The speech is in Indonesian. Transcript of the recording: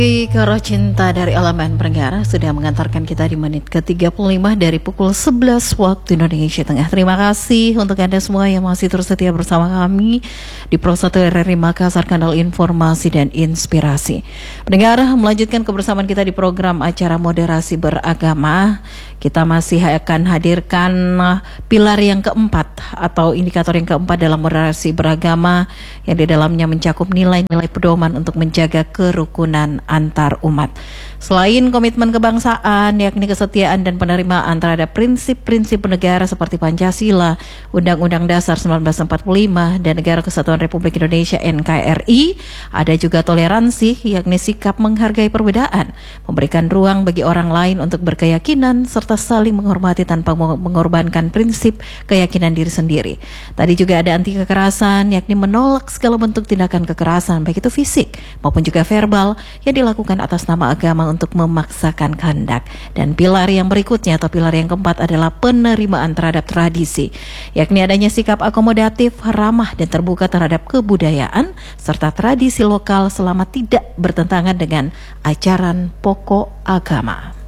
Karo Cinta dari Elemen Pendengar sudah mengantarkan kita di menit ke-35 dari pukul 11 waktu Indonesia Tengah. Terima kasih untuk Anda semua yang masih terus setia bersama kami di Pro 1 RRI Makassar, kanal informasi dan inspirasi. Pendengar, melanjutkan kebersamaan kita di program acara moderasi beragama. Kita masih akan hadirkan pilar yang keempat atau indikator yang keempat dalam moderasi beragama yang di dalamnya mencakup nilai-nilai pedoman untuk menjaga kerukunan antar umat. Selain komitmen kebangsaan, yakni kesetiaan dan penerimaan terhadap prinsip-prinsip bernegara seperti Pancasila, Undang-Undang Dasar 1945, dan Negara Kesatuan Republik Indonesia NKRI, ada juga toleransi, yakni sikap menghargai perbedaan, memberikan ruang bagi orang lain untuk berkeyakinan, serta saling menghormati tanpa mengorbankan prinsip keyakinan diri sendiri. Tadi juga ada anti kekerasan, yakni menolak segala bentuk tindakan kekerasan, baik itu fisik maupun juga verbal, yang dilakukan atas nama agama untuk memaksakan kehendak. Dan pilar yang berikutnya atau pilar yang keempat adalah penerimaan terhadap tradisi, yakni adanya sikap akomodatif, ramah dan terbuka terhadap kebudayaan serta tradisi lokal selama tidak bertentangan dengan ajaran pokok agama.